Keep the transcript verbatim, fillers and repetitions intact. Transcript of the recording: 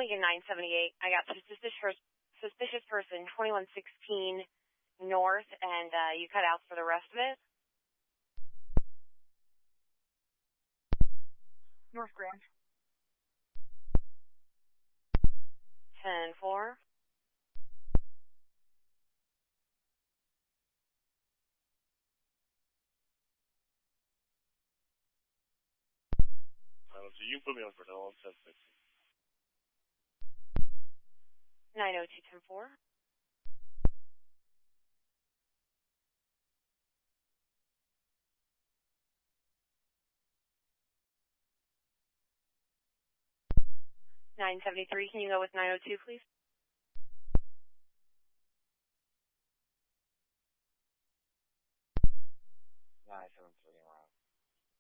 Lincoln nine seventy-eight. I got suspicious, suspicious person twenty-one sixteen north, and uh, you cut out for the rest of it. North Grand. ten four. Uh, so you can put me on for now. I'm ten sixty. nine oh two ten four. nine seventy-three, can you go with nine oh two, please?